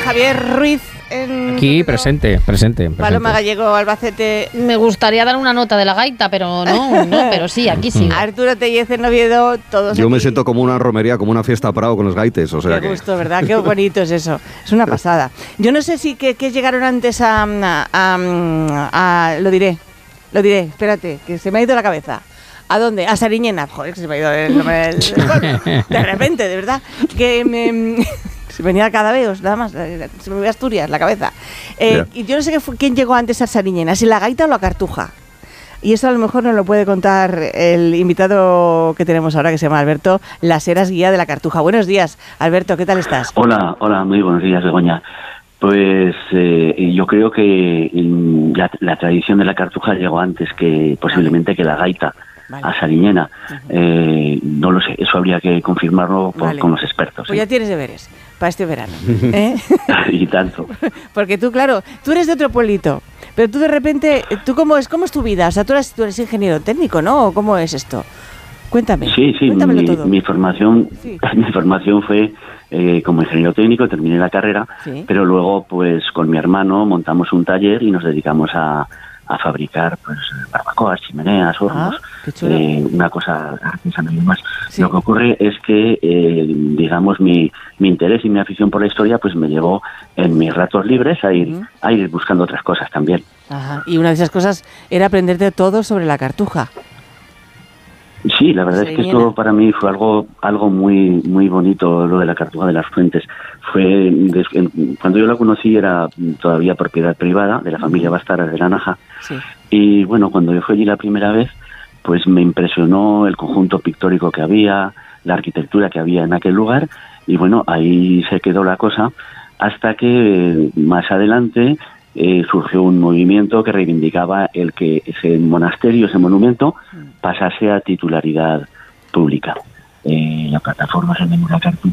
Javier Ruiz. Aquí, presente. Paloma Gallego, Albacete. Me gustaría dar una nota de la gaita, pero no, pero sí, aquí sí. Arturo Tellez en Oviedo, todos. Yo aquí. me siento como una romería, como una fiesta Prado con los gaites, o sea Qué gusto, ¿verdad? Qué bonito es eso. Es una pasada. Yo no sé si que llegaron antes a lo diré, espérate, que se me ha ido la cabeza. ¿A dónde? A Sariñena. Joder, que se me ha ido el nombre de repente, de verdad. Que se venía cada vez, nada más. Se me voy a Asturias, la cabeza. Y yo no sé quién llegó antes a Sariñena, si la gaita o la cartuja. Y eso a lo mejor nos lo puede contar el invitado que tenemos ahora, que se llama Alberto Las Heras, guía de la cartuja. Buenos días, Alberto, ¿qué tal estás? Hola, muy buenos días, Begoña. Pues yo creo que la tradición de la cartuja llegó antes que posiblemente que la gaita. Vale. A Sariñena. No lo sé, eso habría que confirmarlo con los expertos. Pues ya tienes deberes para este verano. Y tanto. Porque tú, claro, tú eres de otro pueblito, pero tú de repente, ¿cómo es tu vida? O sea, tú eres ingeniero técnico, ¿no? ¿O cómo es esto? Cuéntame. Sí, cuéntamelo todo. Mi formación fue como ingeniero técnico, terminé la carrera, pero luego pues con mi hermano montamos un taller y nos dedicamos a fabricar pues barbacoas, chimeneas, hornos, una cosa artesanal y demás. Sí. Lo que ocurre es que, digamos, mi interés y mi afición por la historia pues me llevó en mis ratos libres a ir buscando otras cosas también. Ajá. Y una de esas cosas era aprenderte todo sobre la cartuja. Sí, la verdad es que esto para mí fue algo muy muy bonito, lo de la cartuja de las Fuentes. Cuando yo la conocí era todavía propiedad privada de la familia Bastaras de La Naja. Sí. Y bueno, cuando yo fui allí la primera vez, pues me impresionó el conjunto pictórico que había, la arquitectura que había en aquel lugar, y bueno, ahí se quedó la cosa, hasta que más adelante surgió un movimiento que reivindicaba el que ese monasterio, ese monumento, pasase a titularidad pública. La plataforma se llama Cartuja.